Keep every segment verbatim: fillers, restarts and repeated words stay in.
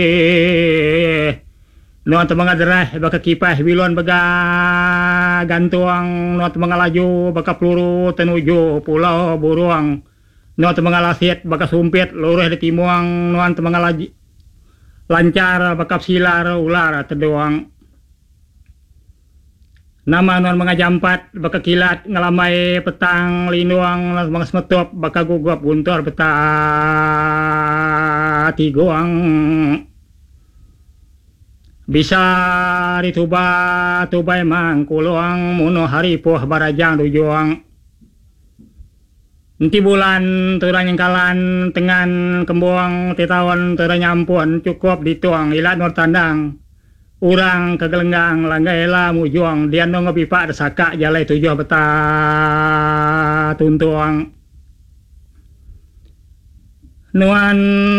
nuan tu mga derah baka kipas bilon baga gantuang nuan tu mga laju baka peluru tenuju pulau buruang nuan tu mga lasit baka sumpit luruh di timuang nuan tu mga laju lancar baka silar ular teduang nama nuan mga jampat baka kilat ngalamai petang linuang mga semetup baka gugup guntur beta tiguang bisa dituba tubai mang kuluang muno hari poh barajang dujuang nanti bulan turang kalan tengan kembuang titawan turang nyampun cukup dituang ilat nur tandang urang kegelenggang langgaila mujuang dia no ngepipa desaka jalai tujuh beta tuntuang nuan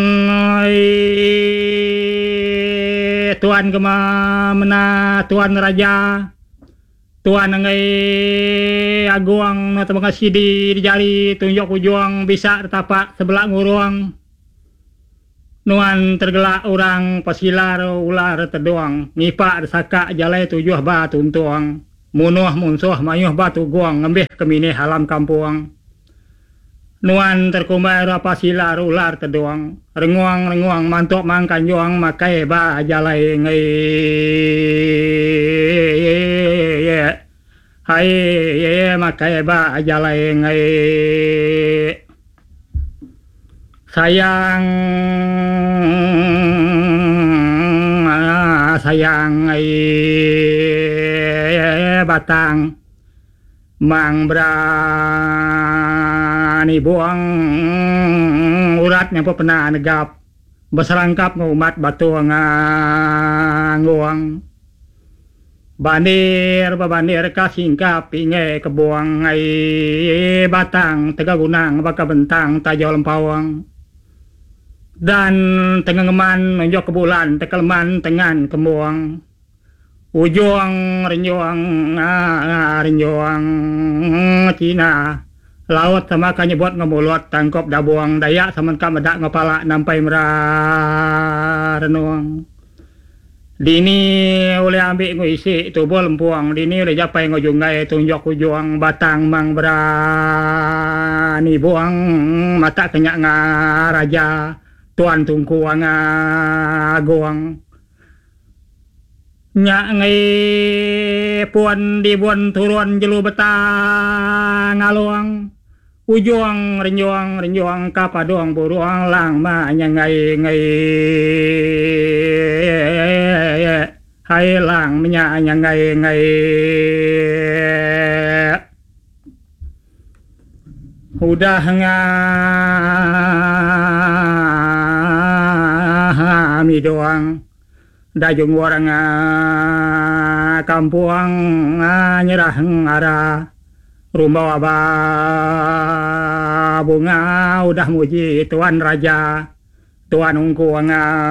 tuan kema mena tuan raja tuan ngai aguang na mga sidi di jari tunjuk ujuang bisa tapak sebelah nguruang nuan tergelak orang pasilar ular terdoang ngipak saka jalai tujuh ba tuntuang munuh munsuh mayuh batu guang ngembih kemini halam kampuang nuan terkumbai rapa silar ular terdoang renguang renguang mantok mangkan juang makai ba jalai ngai hai ye makai ba jalai ngai sayang sayang ai batang mang berani buang uratnya pernah negap berserangkap ngumat batu nguang bandir babandir kasingkap inge kebuang ai batang tega gunang baka bentang tajau lempawang dan tengah ngeman nunjuk ke bulan tekelman tengan kemuang ujung renjuang ah, renjuang Cina laut sama kanyebot ngemulut tangkop dabuang dayak sama kamedak ngepala nampai merah renuang dini oleh ambil nguisi tubuh lempuang dini oleh japai ngujungai tunjuk ujung batang mang berani buang mata kenyak ngaraja tuan tungku aguang nyak ngai puan di buan turun jelu betang ngaluang ujung renjuang renjuang kapaduang buruang lang ma nyangai ngai hai lang menya nyangai ngai udah ngami doang dajung orang kampuang nyerah ngara rumah wabah bunga udah muji tuan raja tuan ungkuang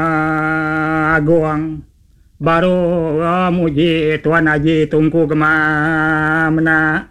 aguang baru muji tuan haji tungku gemamna